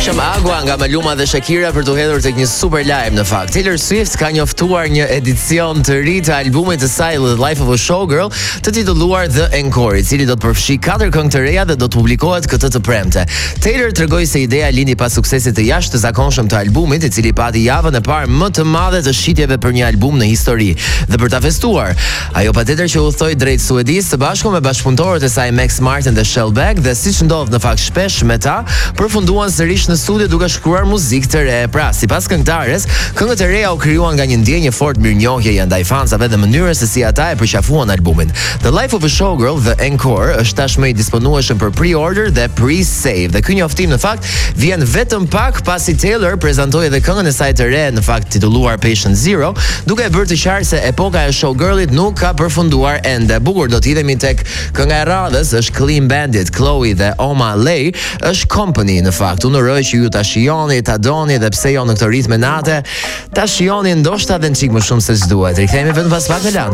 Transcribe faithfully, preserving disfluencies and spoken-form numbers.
Ndryshëm Agua nga Maluma dhe Shakira për të hedhur tek një super lajm në fakt. Taylor Swift ka njoftuar një edicion të ri të albumit të saj The Life of a Showgirl, të titulluar The Encore, i cili do të përfshi katër këngë të reja dhe do të publikohet këtë të premte. Taylor tregoi se ideja lindi pas suksesit të jashtëzakonshëm të albumit, i cili pati javën e parë më të madhe të shitjeve për një album në histori. Dhe për ta festuar, ajo patjetër që udhthoi drejt Suedisë së bashku me bashkëpunëtorët e saj Max Martin dhe Shellback, dhe siç ndodh në fakt shpesh me ta, përfunduan sërish në studio duke shkruar muzikë të re. Pra, sipas këngëtares, këngët e reja u krijuan nga një ndjenjë fort mirënjohjeje ndaj fansave dhe mënyrës se si ata e përqafuan albumin. The Life of a Showgirl The Encore është tashmë i disponueshëm për pre-order dhe pre-save. Dhe ky njoftim në fakt vjen vetëm pak pasi Taylor prezantoi edhe këngën e saj të re, në fakt titulluar Patient Zero, duke e bërë të qartë se epoka e Showgirlit nuk ka përfunduar ende. Bukur, do të hidhemi tek kënga e radhës, është Clean Bandit, Chloe dhe Oma Lay, është Company në fakt. Unë uroj që ju ta shijoni, ta doni, dhe pse jo në këtë ritme nate, ta shijoni ndoshta edhe një çik më shumë se ç'duhet. Rikthehemi vetëm pas pak në lan.